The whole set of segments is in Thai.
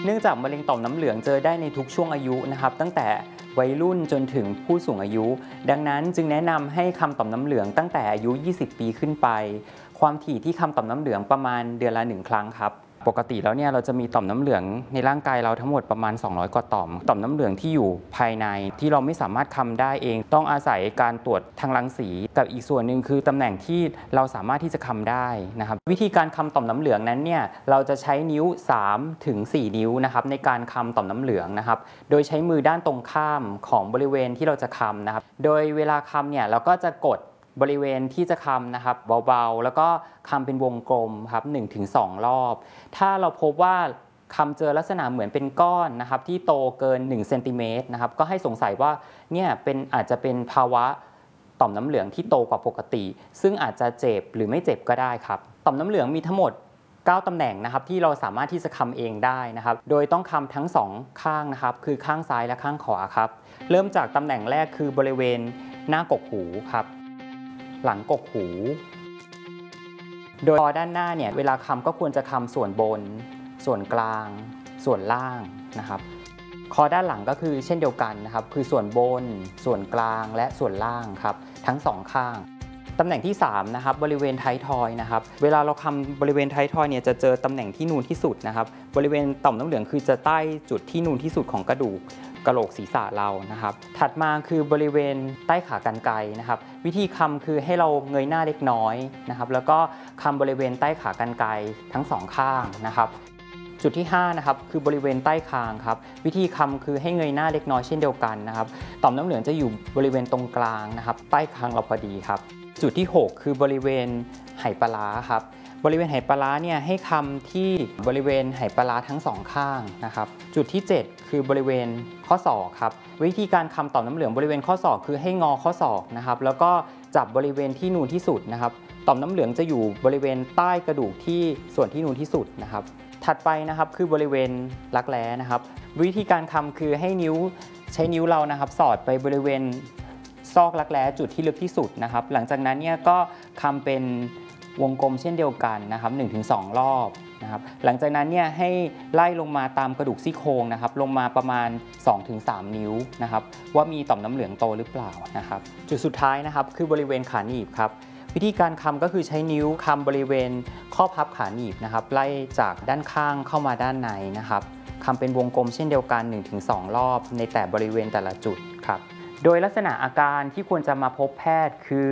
เนื่องจากมะเร็งต่อมน้ำเหลืองเจอได้ในทุกช่วงอายุนะครับตั้งแต่วัยรุ่นจนถึงผู้สูงอายุดังนั้นจึงแนะนำให้คำต่อมน้ำเหลืองตั้งแต่อายุ20 ปีขึ้นไปความถี่ที่คำต่อมน้ำเหลืองประมาณเดือนละ1 ครั้งครับปกติแล้วเนี่ยเราจะมีต่อมน้ำเหลืองในร่างกายเราทั้งหมดประมาณ200 กว่าต่อมน้ำเหลืองที่อยู่ภายในที่เราไม่สามารถคำได้เองต้องอาศัยการตรวจทางรังสีกับอีกส่วนหนึ่งคือตำแหน่งที่เราสามารถที่จะคำได้นะครับวิธีการคำต่อมน้ำเหลืองนั้นเนี่ยเราจะใช้นิ้ว3 ถึง 4 นิ้วนะครับในการคำต่อมน้ำเหลืองนะครับโดยใช้มือด้านตรงข้ามของบริเวณที่เราจะคำนะครับโดยเวลาคำเนี่ยเราก็จะกดบริเวณที่จะคำนะครับเบาๆแล้วก็คำเป็นวงกลมครับ 1-2 รอบถ้าเราพบว่าคำเจอลักษณะเหมือนเป็นก้อนนะครับที่โตเกิน1 เซนติเมตรนะครับก็ให้สงสัยว่าเนี่ยอาจจะเป็นภาวะต่อมน้ำเหลืองที่โตกว่าปกติซึ่งอาจจะเจ็บหรือไม่เจ็บก็ได้ครับต่อมน้ำเหลืองมีทั้งหมด9 ตำแหน่งนะครับที่เราสามารถที่จะคำเองได้นะครับโดยต้องคำทั้ง2 ข้างนะครับคือข้างซ้ายและข้างขวาครับเริ่มจากตำแหน่งแรกคือบริเวณหน้ากกหูครับหลังกกหูโดยด้านหน้าเนี่ยเวลาคำก็ควรจะคำส่วนบนส่วนกลางส่วนล่างนะครับคอด้านหลังก็คือเช่นเดียวกันนะครับคือส่วนบนส่วนกลางและส่วนล่างครับทั้ง2 ข้างตำแหน่งที่3นะครับบริเวณท้ายทอยนะครับเวลาเราคำบริเวณท้ายทอยเนี่ยจะเจอตำแหน่งที่นูนที่สุดนะครับบริเวณต่อมน้ำเหลืองคือจะใต้จุดที่นูนที่สุดของกระดูกกะโหลกศีรษะเรานะครับถัดมาคือบริเวณใต้ขากรรไกรนะครับวิธีคำคือให้เราเงยหน้าเล็กน้อยนะครับแล้วก็คำบริเวณใต้ขากรรไกรทั้ง2 ข้างนะครับจุดที่5นะครับคือบริเวณใต้คางครับวิธีคำคือให้เงยหน้าเล็กน้อยเช่นเดียวกันนะครับต่อมน้ำเหลืองจะอยู่บริเวณตรงกลางนะครับใต้คางเราพอดีครับจุดที่6คือบริเวณไหปลาร้าครับบริเวณไหปลาร้าเนี่ยให้คำที่บริเวณไหปลาร้าทั้ง2 ข้างนะครับจุดที่7คือบริเวณข้อศอกครับวิธีการคำต่อมน้ำเหลืองบริเวณข้อศอกคือให้งอข้อศอกนะครับแล้วก็จับบริเวณที่นูนที่สุดนะครับต่อมน้ำเหลืองจะอยู่บริเวณใต้กระดูกที่ส่วนที่นูนที่สุดนะครับถัดไปนะครับคือบริเวณรักแร้นะครับวิธีการคำคือให้ใช้นิ้วเรานะครับสอดไปบริเวณซอกรักแร้จุดที่ลึกที่สุดนะครับหลังจากนั้นเนี่ยก็คำเป็นวงกลมเช่นเดียวกันนะครับ 1-2 รอบนะครับหลังจากนั้นเนี่ยให้ไล่ลงมาตามกระดูกซี่โครงนะครับลงมาประมาณ 2-3 นิ้วนะครับว่ามีต่อมน้ำเหลืองโตหรือเปล่านะครับจุดสุดท้ายนะครับคือบริเวณขาหนีบครับวิธีการคำก็คือใช้นิ้วคำบริเวณข้อพับขาหนีบนะครับไล่จากด้านข้างเข้ามาด้านในนะครับคำเป็นวงกลมเช่นเดียวกัน 1-2 รอบในแต่บริเวณแต่ละจุดครับโดยลักษณะอาการที่ควรจะมาพบแพทย์คือ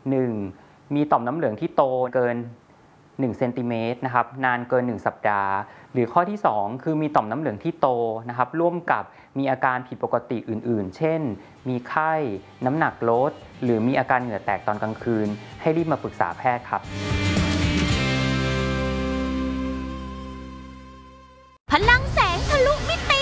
1. มีต่อมน้ำเหลืองที่โตเกิน1 เซนติเมตรนะครับนานเกิน1 สัปดาห์หรือข้อที่2คือมีต่อมน้ำเหลืองที่โตนะครับร่วมกับมีอาการผิดปกติอื่นๆเช่นมีไข้น้ำหนักลดหรือมีอาการเหงื่อแตกตอนกลางคืนให้รีบมาปรึกษาแพทย์ครับพลังแสงทะลุมิติ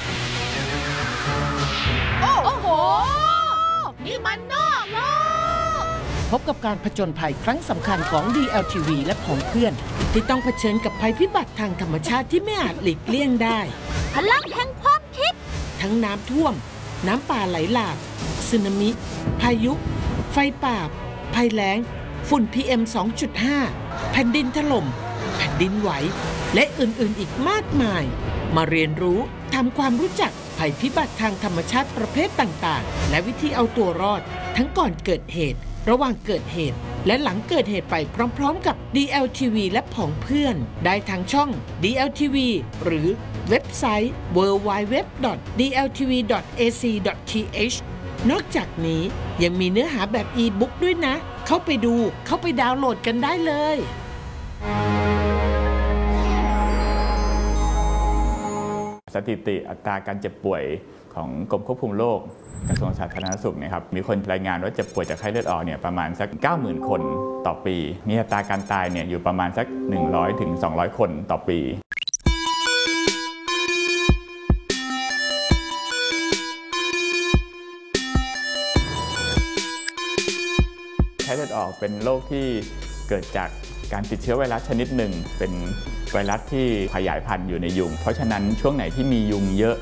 โอ้โหนี่มันนอกโลกพบกับการผจญภัยครั้งสำคัญของ DLTV และผองเพื่อนที่ต้องเผชิญกับภัยพิบัติทางธรรมชาติที่ไม่อาจหลีกเลี่ยงได้พลังแห่งความคิดทั้งน้ำท่วมน้ำป่าไหลหลากสึนามิพายุไฟป่าภัยแล้งฝุ่น PM 2.5 แผ่นดินถล่มแผ่นดินไหวและอื่นๆอีกมากมายมาเรียนรู้ทำความรู้จักภัยพิบัติทางธรรมชาติประเภทต่างๆและวิธีเอาตัวรอดทั้งก่อนเกิดเหตุระหว่างเกิดเหตุและหลังเกิดเหตุไปพร้อมๆกับ DLTV และผองเพื่อนได้ทางช่อง DLTV หรือเว็บไซต์ www.dltv.ac.th นอกจากนี้ยังมีเนื้อหาแบบอีบุ๊กด้วยนะเข้าไปดาวน์โหลดกันได้เลยสถิติอัตราการเจ็บป่วยของกรมควบคุมโรคกระทรวงสาธารณสุขนะครับมีคนรายงานว่าเจ็บป่วยจากไข้เลือดออกเนี่ยประมาณสัก 90,000 คนต่อปีมีอัตราการตายเนี่ยอยู่ประมาณสัก 100-200 คนต่อปีไข้เลือดออกเป็นโรคที่เกิดจากการติดเชื้อไวรัสชนิดหนึ่งเป็นไวรัสที่ขยายพันธุ์อยู่ในยุงเพราะฉะนั้นช่วงไหนที่มียุงเยอะ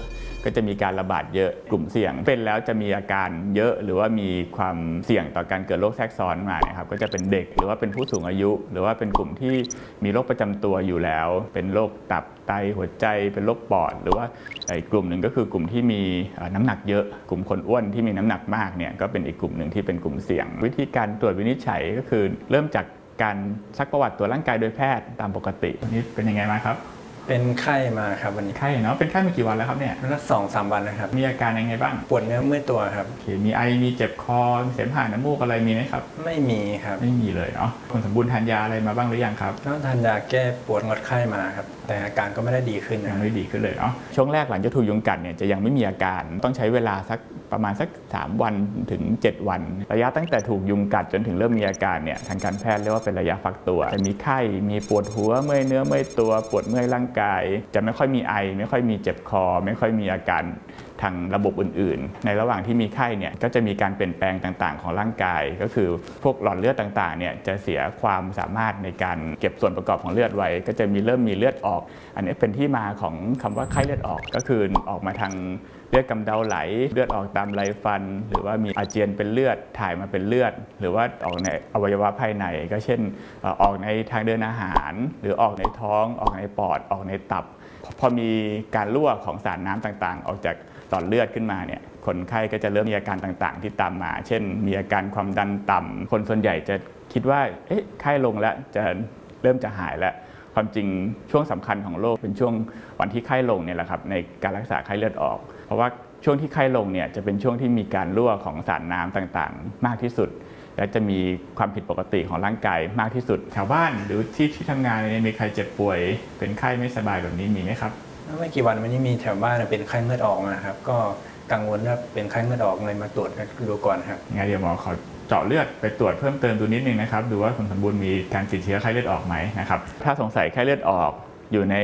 ก็จะมีการระบาดเยอะกลุ่มเสี่ยงเป็นแล้วจะมีอาการเยอะหรือว่ามีความเสี่ยงต่อการเกิดโรคแทรกซ้อนมานะครับก็จะเป็นเด็กหรือว่าเป็นผู้สูงอายุหรือว่าเป็นกลุ่มที่มีโรคประจำตัวอยู่แล้วเป็นโรคตับไตหัวใจเป็นโรคปอดหรือว่าอีกกลุ่มหนึ่งก็คือกลุ่มที่มีน้ำหนักเยอะกลุ่มคนอ้วนที่มีน้ำหนักมากเนี่ยก็เป็นอีกกลุ่มหนึ่งที่เป็นกลุ่มเสี่ยงวิธีการตรวจวินิจฉัยก็คือเริ่มจากการซักประวัติตรวจร่างกายโดยแพทย์ตามปกตินี่เป็นยังไงมาครับเป็นไข้มาครับวันนี้ไข้เนาะเป็นไข้มากี่วันแล้วครับเนี่ยสัก2-3 วันนะครับมีอาการยังไงบ้างปวดเนื้อเมื่อยตัวครับมีไอมีเจ็บคอเสมหะน้ำมูกอะไรมีไหมครับไม่มีครับไม่มีเลยเนาะคุณสมบูรณ์ทานยาอะไรมาบ้างหรือยังครับก็ทานยาแก้ปวดลดไข้มาครับแต่อาการก็ไม่ได้ดีขึ้นยังไม่ดีขึ้นเลยเนาะช่วงแรกหลังจากถูกยุงกัดเนี่ยจะยังไม่มีอาการต้องใช้เวลาประมาณสัก3 วันถึง7 วันระยะตั้งแต่ถูกยุงกัดจนถึงเริ่มมีอาการเนี่ยทางการแพทย์เรียกว่าเป็นระยะฟักตัวจะมีไข้มีปวดหัวเมื่อยเนื้อเมื่อยตัวปวดเมื่อยร่างกายจะไม่ค่อยมีไอไม่ค่อยมีเจ็บคอไม่ค่อยมีอาการทางระบบอื่นๆในระหว่างที่มีไข้เนี่ยก็จะมีการเปลี่ยนแปลงต่างๆของร่างกายก็คือพวกหลอดเลือดต่างๆเนี่ยจะเสียความสามารถในการเก็บส่วนประกอบของเลือดไว้ก็จะเริ่มมีเลือดออกอันนี้เป็นที่มาของคำว่าไข้เลือดออกก็คือออกมาทางเลือดกำเดาไหลเลือดออกตามไรฟันหรือว่ามีอาเจียนเป็นเลือดถ่ายมาเป็นเลือดหรือว่าออกในอวัยวะภายในก็เช่นออกในทางเดินอาหารหรือออกในท้องออกในปอดออกในตับพอมีการรั่วของสารน้ำต่างๆออกจากหลอดเลือดขึ้นมาเนี่ยคนไข้ก็จะเริ่มมีอาการต่างๆที่ตามมาเช่นมีอาการความดันต่ำคนส่วนใหญ่จะคิดว่าไข้ลงแล้วจะเริ่มจะหายแล้วความจริงช่วงสำคัญของโรคเป็นช่วงวันที่ไข้ลงเนี่ยแหละครับในการรักษาไข้เลือดออกเพราะว่าช่วงที่ไข้ลงเนี่ยจะเป็นช่วงที่มีการรั่วของสารน้ำต่างๆมากที่สุดและจะมีความผิดปกติของร่างกายมากที่สุดแถวบ้านหรือที่ทำงานเนี่ยมีใครเจ็บป่วยเป็นไข้ไม่สบายแบบนี้มีไหมครับไม่กี่วันวันนี้มีแถวบ้านเป็นไข้เลือดออกมาครับก็กังวลว่าเป็นไข้เลือดออกเลยมาตรวจดูก่อนครับงั้นเดี๋ยวหมอขอเจาะเลือดไปตรวจเพิ่มเติมดูนิดนึงนะครับดูว่าคุณสมบูรณ์มีการติดเชื้อไข้เลือดออกไหมนะครับถ้าสงสัยไข้เลือดออกอยู่ใน